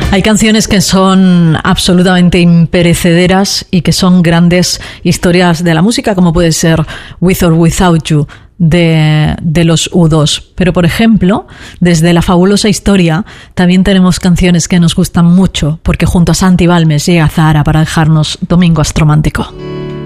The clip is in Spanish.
Hay canciones que son absolutamente imperecederas y que son grandes historias de la música, como puede ser With or Without You de los U2. Pero, por ejemplo, desde La Fabulosa Historia también tenemos canciones que nos gustan mucho, porque junto a Santi Balmes llega Zahara para dejarnos Domingo Astromántico.